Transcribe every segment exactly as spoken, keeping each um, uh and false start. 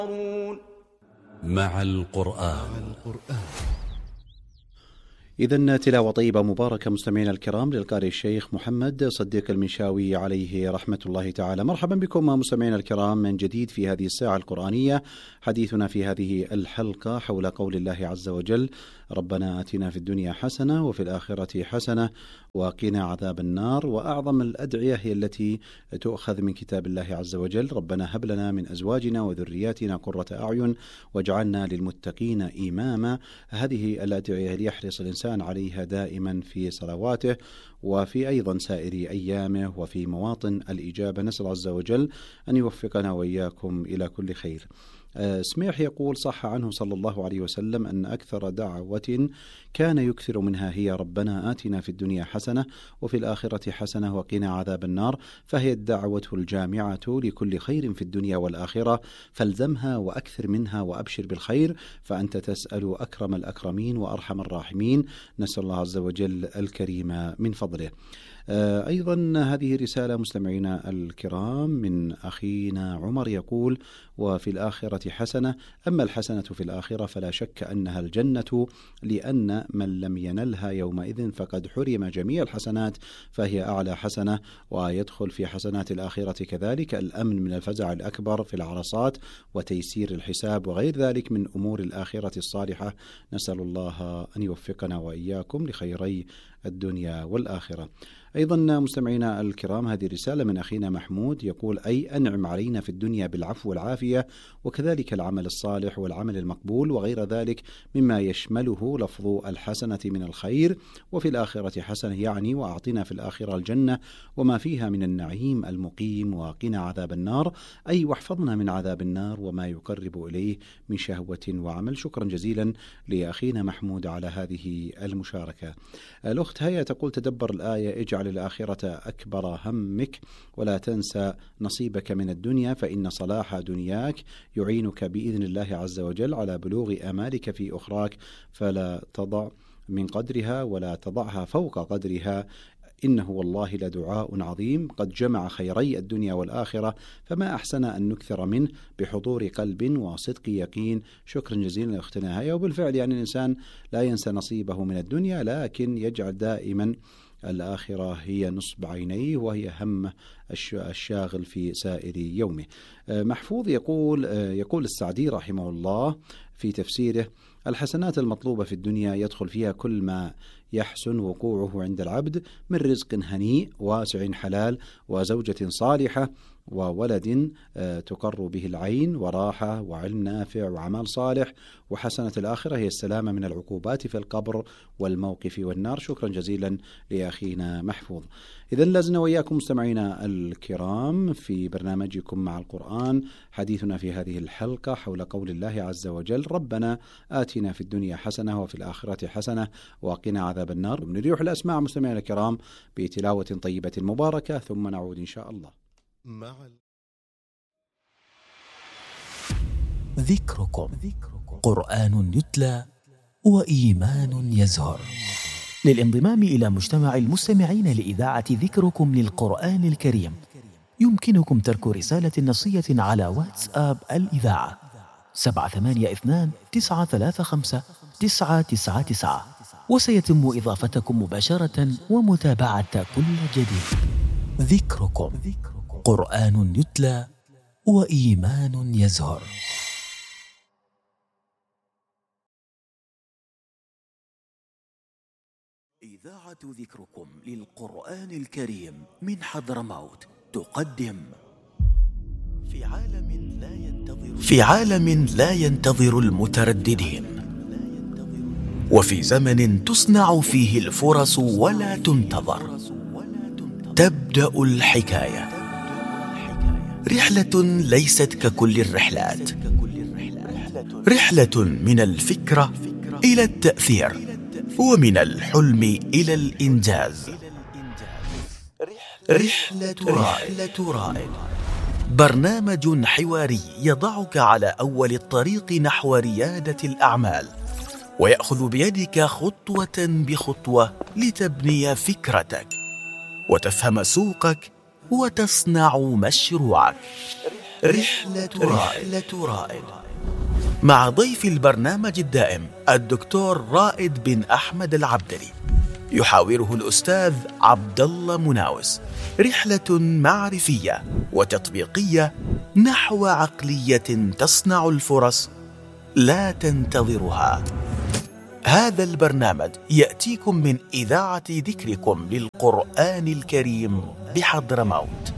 مع القرآن. إذن تلاوة طيبة مباركة مستمعينا الكرام للقارئ الشيخ محمد صديق المنشاوي عليه رحمة الله تعالى. مرحبا بكم مستمعينا الكرام من جديد في هذه الساعة القرآنية. حديثنا في هذه الحلقة حول قول الله عز وجل: ربنا آتنا في الدنيا حسنة وفي الآخرة حسنة وقنا عذاب النار. وأعظم الأدعية هي التي تؤخذ من كتاب الله عز وجل: ربنا هب لنا من أزواجنا وذرياتنا قرة أعين واجعلنا للمتقين إماما. هذه الأدعية ليحرص الإنسان عليها دائما في صلواته وفي أيضا سائر أيامه وفي مواطن الإجابة. نسأل عز وجل أن يوفقنا وإياكم إلى كل خير. سميح يقول: صح عنه صلى الله عليه وسلم أن أكثر دعوة كان يكثر منها هي ربنا آتنا في الدنيا حسنة وفي الآخرة حسنة وقنا عذاب النار، فهي الدعوة الجامعة لكل خير في الدنيا والآخرة، فالزمها وأكثر منها وأبشر بالخير، فأنت تسأل أكرم الأكرمين وأرحم الراحمين. نسأل الله عز وجل الكريم من فضله. أيضا هذه رسالة مستمعينا الكرام من أخينا عمر يقول: وفي الآخرة حسنة، أما الحسنة في الآخرة فلا شك أنها الجنة، لأن من لم ينلها يومئذ فقد حرم جميع الحسنات، فهي أعلى حسنة. ويدخل في حسنات الآخرة كذلك الأمن من الفزع الأكبر في العرصات وتيسير الحساب وغير ذلك من أمور الآخرة الصالحة. نسأل الله أن يوفقنا وإياكم لخيري الدنيا والآخرة. أيضا مستمعينا الكرام هذه رسالة من أخينا محمود يقول: أي أنعم علينا في الدنيا بالعفو والعافية وكذلك العمل الصالح والعمل المقبول وغير ذلك مما يشمله لفظ الحسنة من الخير، وفي الآخرة حسنة يعني وأعطنا في الآخرة الجنة وما فيها من النعيم المقيم وقنا عذاب النار، أي واحفظنا من عذاب النار وما يقرب إليه من شهوة وعمل. شكرا جزيلا لأخينا محمود على هذه المشاركة. الأخت هيا تقول: تدبر الآية: اجعل الآخرة أكبر همك ولا تنسى نصيبك من الدنيا، فإن صلاح دنياك يعينك بإذن الله عز وجل على بلوغ آمالك في أخراك، فلا تضع من قدرها ولا تضعها فوق قدرها، إنه والله لدعاء عظيم قد جمع خيري الدنيا والآخرة، فما أحسن أن نكثر منه بحضور قلب وصدق يقين. شكرا جزيلا لأختنا هيا. وبالفعل يعني الإنسان لا ينسى نصيبه من الدنيا، لكن يجعل دائما الآخرة هي نصب عينيه وهي همه الشاغل في سائر يومه. محفوظ يقول يقول السعدي رحمه الله في تفسيره: الحسنات المطلوبة في الدنيا يدخل فيها كل ما يحسن وقوعه عند العبد من رزق هنيء واسع حلال وزوجة صالحة وولد تقر به العين وراحة وعلم نافع وعمل صالح. وحسنة الآخرة هي السلامة من العقوبات في القبر والموقف والنار. شكرا جزيلا لأخينا محفوظ. إذن لازلنا وإياكم مستمعينا الكرام في برنامجكم مع القرآن. حديثنا في هذه الحلقة حول قول الله عز وجل: ربنا آتنا في الدنيا حسنة وفي الآخرة حسنة وقنا عذاب النار. نريح الأسماع مستمعينا الكرام بتلاوة طيبة مباركة ثم نعود إن شاء الله. مع ذكركم قرآن يتلى وإيمان يزهر. للانضمام إلى مجتمع المستمعين لإذاعة ذكركم للقرآن الكريم يمكنكم ترك رسالة نصية على واتساب الإذاعة سبعة ثمانية اثنان تسعة ثلاثة خمسة تسعة تسعة تسعة، وسيتم إضافتكم مباشرة ومتابعة كل جديد. ذكركم قرآن يتلى وإيمان يزهر. إذاعة ذكركم للقرآن الكريم من حضرموت تقدم في عالم لا ينتظر في عالم لا ينتظر المترددين، وفي زمن تصنع فيه الفرص ولا تنتظر، تبدأ الحكاية. رحلة ليست ككل الرحلات، رحلة من الفكرة إلى التأثير ومن الحلم إلى الإنجاز. رحلة رائد، برنامج حواري يضعك على أول الطريق نحو ريادة الأعمال، ويأخذ بيدك خطوة بخطوة لتبني فكرتك وتفهم سوقك وتصنع مشروعك. رحلة رائد, رائد مع ضيف البرنامج الدائم الدكتور رائد بن أحمد العبدلي، يحاوره الأستاذ عبد الله مناوس. رحلة معرفية وتطبيقية نحو عقلية تصنع الفرص لا تنتظرها. هذا البرنامج يأتيكم من إذاعة ذكركم للقرآن الكريم بحضرموت.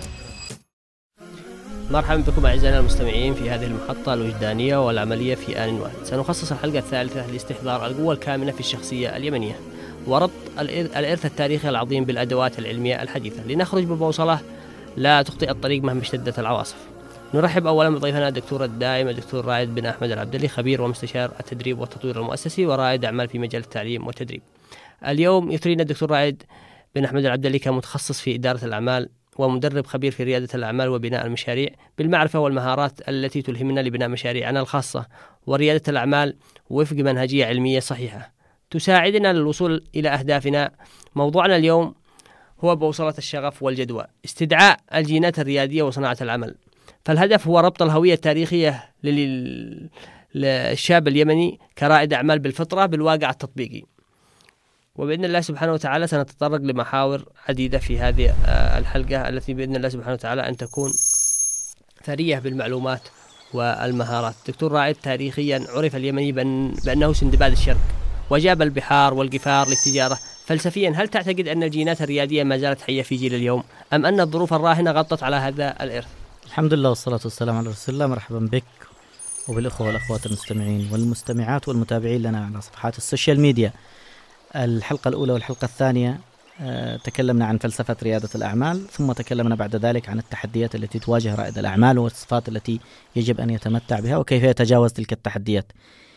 مرحبا بكم أعزائنا المستمعين في هذه المحطة الوجدانية والعملية في آن واحد. سنخصص الحلقة الثالثة لاستحضار القوة الكامنة في الشخصية اليمنية وربط الإرث التاريخي العظيم بالأدوات العلمية الحديثة لنخرج ببوصلة لا تخطئ الطريق مهما اشتدت العواصف. نرحب أولا بضيفنا الدكتور الدائم الدكتور رائد بن أحمد العبدلي، خبير ومستشار التدريب والتطوير المؤسسي ورائد أعمال في مجال التعليم والتدريب. اليوم يثرينا الدكتور رائد بن أحمد العبدلي كمتخصص في إدارة الأعمال ومدرب خبير في ريادة الأعمال وبناء المشاريع بالمعرفة والمهارات التي تلهمنا لبناء مشاريعنا الخاصة وريادة الأعمال وفق منهجية علمية صحيحة تساعدنا للوصول إلى أهدافنا. موضوعنا اليوم هو بوصلة الشغف والجدوى، استدعاء الجينات الريادية وصناعة العمل. فالهدف هو ربط الهوية التاريخية للشاب اليمني كرائد أعمال بالفطرة بالواقع التطبيقي. وبإذن الله سبحانه وتعالى سنتطرق لمحاور عديدة في هذه الحلقة التي بإذن الله سبحانه وتعالى أن تكون ثرية بالمعلومات والمهارات. دكتور رائد، تاريخيا عرف اليمني بأن بأنه سندباد الشرق وجاب البحار والقفار للتجارة. فلسفيا هل تعتقد أن الجينات الريادية ما زالت حية في جيل اليوم أم أن الظروف الراهنة غطت على هذا الإرث؟ الحمد لله والصلاة والسلام على رسول الله. مرحبا بك وبالأخوة والأخوات المستمعين والمستمعات والمتابعين لنا على صفحات السوشيال ميديا. الحلقة الأولى والحلقة الثانية تكلمنا عن فلسفة ريادة الأعمال، ثم تكلمنا بعد ذلك عن التحديات التي تواجه رائد الأعمال والصفات التي يجب أن يتمتع بها وكيف يتجاوز تلك التحديات.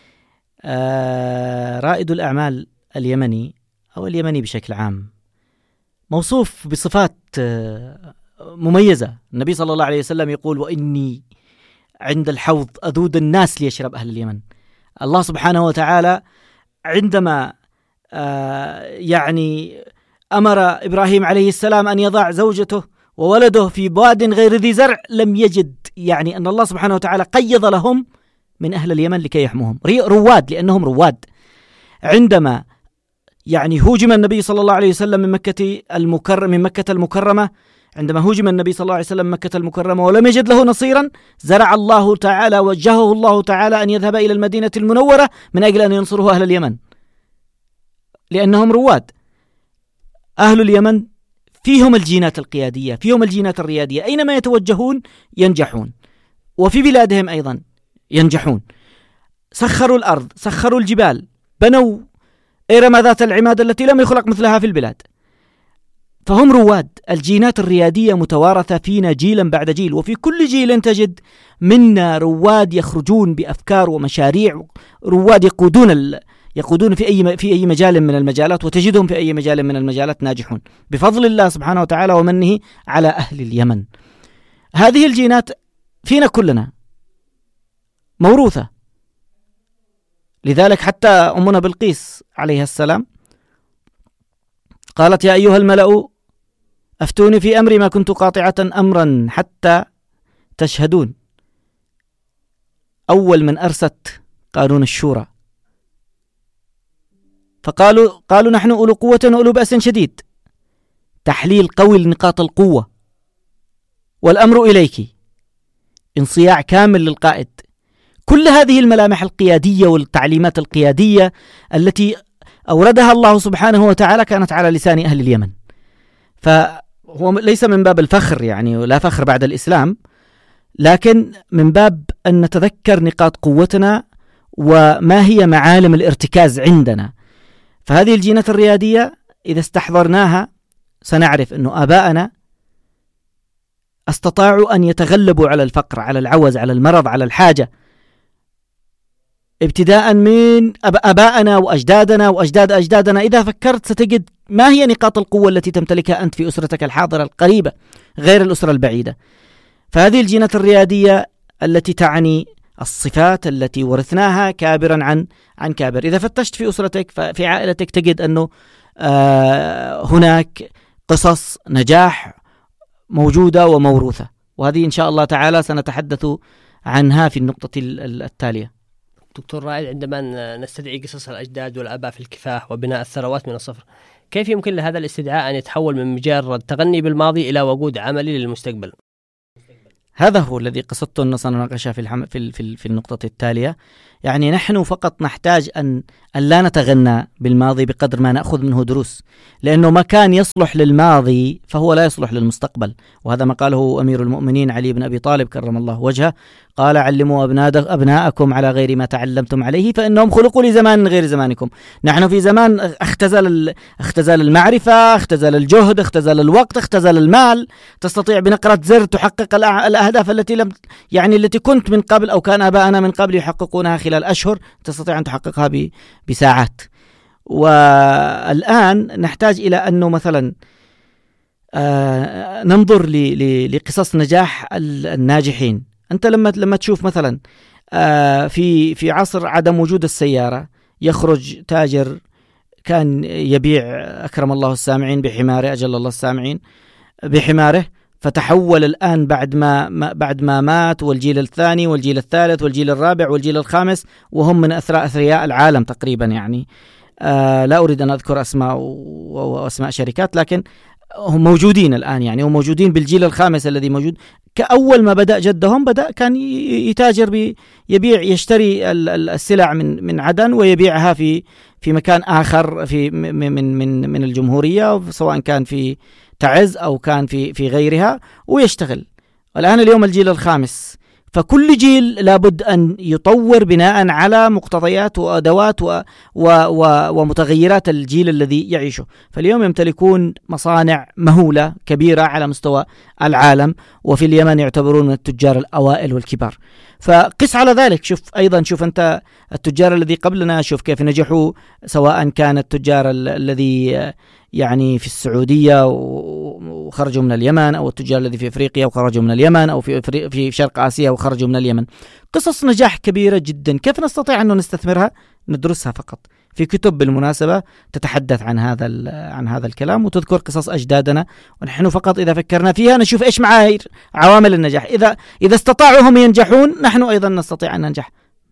رائد الأعمال اليمني أو اليمني بشكل عام موصوف بصفات مميزة. النبي صلى الله عليه وسلم يقول: وإني عند الحوض أذود الناس ليشرب أهل اليمن. الله سبحانه وتعالى عندما آه يعني أمر إبراهيم عليه السلام أن يضع زوجته وولده في بواد غير ذي زرع، لم يجد يعني أن الله سبحانه وتعالى قيض لهم من أهل اليمن لكي يحموهم، رواد لأنهم رواد. عندما يعني هوجم النبي صلى الله عليه وسلم من مكة المكرمة من مكة المكرمة عندما هوجم النبي صلى الله عليه وسلم مكة المكرمة ولم يجد له نصيرا، زرع الله تعالى وجهه الله تعالى أن يذهب إلى المدينة المنورة من أجل أن ينصره أهل اليمن لأنهم رواد. أهل اليمن فيهم الجينات القيادية، فيهم الجينات الريادية، أينما يتوجهون ينجحون، وفي بلادهم أيضا ينجحون. سخروا الأرض، سخروا الجبال، بنوا إرم ذات العماد التي لم يخلق مثلها في البلاد. فهم رواد. الجينات الريادية متوارثة فينا جيلا بعد جيل، وفي كل جيل تجد منا رواد يخرجون بأفكار ومشاريع، رواد يقودون ال... يقودون في أي في أي مجال من المجالات، وتجدهم في أي مجال من المجالات ناجحون بفضل الله سبحانه وتعالى ومنه على أهل اليمن. هذه الجينات فينا كلنا موروثة. لذلك حتى أمنا بلقيس عليها السلام قالت: يا أيها الملأ أفتوني في أمري ما كنت قاطعة أمرا حتى تشهدون. أول من أرست قانون الشورى، فقالوا قالوا نحن أولو قوة وأولو بأس شديد. تحليل قوي لنقاط القوة، والأمر إليك، انصياع كامل للقائد. كل هذه الملامح القيادية والتعليمات القيادية التي أوردها الله سبحانه وتعالى كانت على لسان أهل اليمن. فهو ليس من باب الفخر، يعني لا فخر بعد الإسلام، لكن من باب أن نتذكر نقاط قوتنا وما هي معالم الارتكاز عندنا. فهذه الجينات الريادية إذا استحضرناها سنعرف أن آباءنا استطاعوا أن يتغلبوا على الفقر، على العوز، على المرض، على الحاجة، ابتداء من أبائنا وأجدادنا وأجداد أجدادنا. إذا فكرت ستجد ما هي نقاط القوة التي تمتلكها أنت في أسرتك الحاضرة القريبة غير الأسرة البعيدة. فهذه الجينات الريادية التي تعني الصفات التي ورثناها كابرا عن عن كابر. إذا فتشت في أسرتك في عائلتك تجد أنه آه هناك قصص نجاح موجودة وموروثة. وهذه إن شاء الله تعالى سنتحدث عنها في النقطة التالية. دكتور رائد، عندما نستدعي قصص الأجداد والآباء في الكفاح وبناء الثروات من الصفر، كيف يمكن لهذا الاستدعاء أن يتحول من مجرد تغني بالماضي إلى وجود عملي للمستقبل؟ هذا هو الذي قصدت أن سنناقشه في الحم... في في في النقطة التالية. يعني نحن فقط نحتاج أن أن لا نتغنى بالماضي بقدر ما نأخذ منه دروس، لأنه ما كان يصلح للماضي فهو لا يصلح للمستقبل. وهذا ما قاله أمير المؤمنين علي بن أبي طالب كرم الله وجهه، قال: علموا أبناءكم على غير ما تعلمتم عليه فإنهم خلقوا لزمان غير زمانكم. نحن في زمان اختزل اختزل المعرفة، اختزل الجهد، اختزل الوقت، اختزل المال. تستطيع بنقرة زر تحقق الأهداف التي لم يعني التي كنت من قبل أو كان آباءنا من قبل يحققونها خلال أشهر، تستطيع أن تحققها بساعات. والآن نحتاج إلى أنه مثلا آه ننظر لقصص نجاح الناجحين. أنت لما لما تشوف مثلا آه في في عصر عدم وجود السيارة، يخرج تاجر كان يبيع أكرم الله السامعين بحماره، أجل الله السامعين بحماره، فتحول الآن بعد ما, ما بعد ما مات، والجيل الثاني والجيل الثالث والجيل الرابع والجيل الخامس، وهم من أثراء أثرياء العالم تقريبا. يعني آه لا أريد أن أذكر أسماء وأسماء شركات، لكن هم موجودين الآن، يعني هم موجودين بالجيل الخامس الذي موجود. كأول ما بدأ جدهم بدأ كان يتاجر يبيع يشتري السلع من من عدن ويبيعها في في مكان آخر في من من من الجمهورية، سواء كان في تعز أو كان في في غيرها، ويشتغل. الآن اليوم الجيل الخامس، فكل جيل لابد أن يطور بناء على مقتضيات وأدوات و و و ومتغيرات الجيل الذي يعيشه. فاليوم يمتلكون مصانع مهولة كبيرة على مستوى العالم، وفي اليمن يعتبرون من التجار الأوائل والكبار. فقس على ذلك، شوف أيضا شوف أنت التجار الذي قبلنا، شوف كيف نجحوا، سواء كان التجار الذي يعني في السعودية وخرجوا من اليمن، أو التجار الذي في أفريقيا وخرجوا من اليمن، أو في في شرق آسيا وخرجوا من اليمن. قصص نجاح كبيرة جدا. كيف نستطيع أن نستثمرها؟ ندرسها فقط في كتب بالمناسبة تتحدث عن هذا عن هذا الكلام، وتذكر قصص أجدادنا، ونحن فقط إذا فكرنا فيها نشوف إيش معايير عوامل النجاح. إذا إذا استطاعوا هم ينجحون، نحن أيضا نستطيع أن ننجح.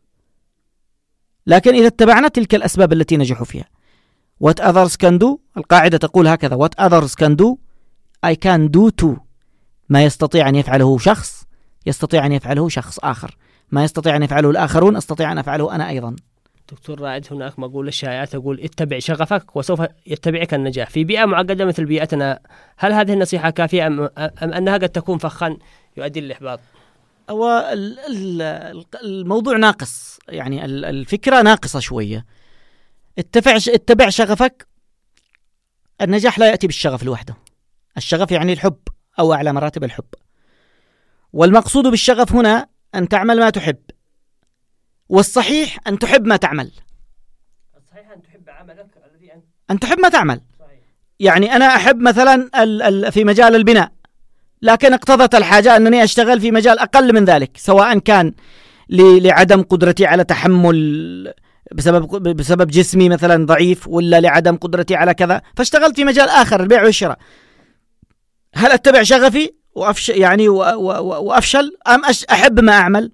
لكن إذا اتبعنا تلك الأسباب التي نجحوا فيها. What others can do، القاعدة تقول هكذا: What others can do I can do too. ما يستطيع أن يفعله شخص يستطيع أن يفعله شخص آخر، ما يستطيع أن يفعله الآخرون أستطيع أن أفعله أنا أيضا. دكتور رائد، هناك مقولة الشائعات تقول: اتبع شغفك وسوف يتبعك النجاح. في بيئة معقدة مثل بيئتنا، هل هذه النصيحة كافية أم, أم أنها قد تكون فخا يؤدي للإحباط؟ هو الموضوع ناقص، يعني الفكرة ناقصة شوية. اتبع اتبع شغفك. النجاح لا يأتي بالشغف لوحده. الشغف يعني الحب أو أعلى مراتب الحب، والمقصود بالشغف هنا أن تعمل ما تحب، والصحيح أن تحب ما تعمل. الصحيح أن تحب عملك الذي أن... أن تحب ما تعمل. صحيح. يعني أنا أحب مثلا ال... ال... في مجال البناء، لكن اقتضت الحاجة أنني أشتغل في مجال أقل من ذلك، سواء كان ل... لعدم قدرتي على تحمل بسبب بسبب جسمي مثلا ضعيف، ولا لعدم قدرتي على كذا، فاشتغلت في مجال آخر، البيع والشراء. هل أتبع شغفي وأفشل يعني و... و... وأفشل، أم أش... أحب ما أعمل؟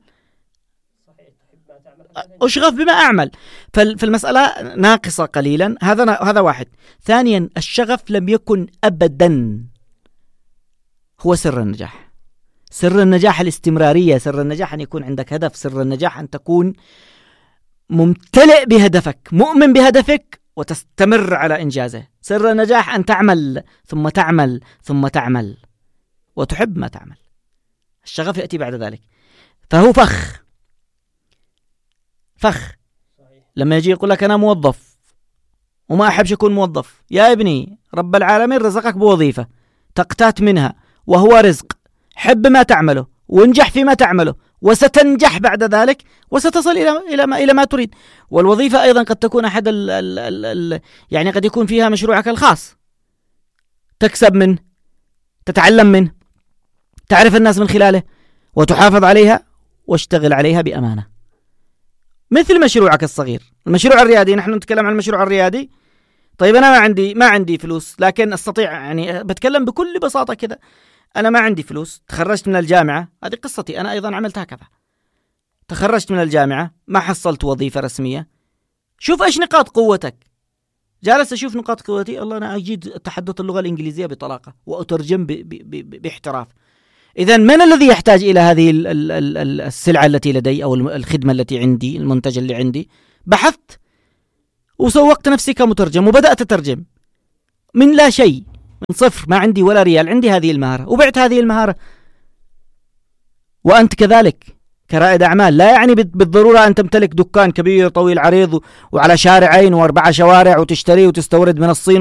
أشغف بما أعمل. فالمسألة ناقصة قليلا. هذا هذا واحد. ثانيا، الشغف لم يكن أبدا هو سر النجاح. سر النجاح الاستمرارية، سر النجاح أن يكون عندك هدف، سر النجاح أن تكون ممتلئ بهدفك، مؤمن بهدفك وتستمر على إنجازه. سر النجاح أن تعمل ثم تعمل ثم تعمل وتحب ما تعمل. الشغف يأتي بعد ذلك. فهو فخ فخ لما يجي يقول لك أنا موظف وما أحبش أكون موظف. يا ابني، رب العالمين رزقك بوظيفة تقتات منها وهو رزق، حب ما تعمله وانجح فيما تعمله، وستنجح بعد ذلك وستصل إلى إلى ما إلى ما تريد. والوظيفة أيضا قد تكون أحد ال ال ال ال يعني قد يكون فيها مشروعك الخاص، تكسب منه، تتعلم منه، تعرف الناس من خلاله، وتحافظ عليها واشتغل عليها بأمانة. مثل مشروعك الصغير، المشروع الريادي. نحن نتكلم عن المشروع الريادي. طيب أنا ما عندي ما عندي فلوس، لكن أستطيع، يعني بتكلم بكل بساطة كذا، أنا ما عندي فلوس، تخرجت من الجامعة، هذه قصتي أنا أيضا عملت هكذا، تخرجت من الجامعة ما حصلت وظيفة رسمية، شوف إيش نقاط قوتك. جالس أشوف نقاط قوتي، الله أنا أجيد أتحدث اللغة الإنجليزية بطلاقة وأترجم ب ب ب باحتراف. إذن من الذي يحتاج إلى هذه ال ال ال السلعة التي لدي أو الخدمة التي عندي، المنتج اللي عندي؟ بحثت وسوقت نفسي كمترجم وبدأت أترجم من لا شيء، من صفر، ما عندي ولا ريال، عندي هذه المهارة وبعت هذه المهارة. وأنت كذلك كرائد أعمال، لا يعني بالضرورة أن تمتلك دكان كبير طويل عريض وعلى شارعين وأربعة شوارع وتشتري وتستورد من الصين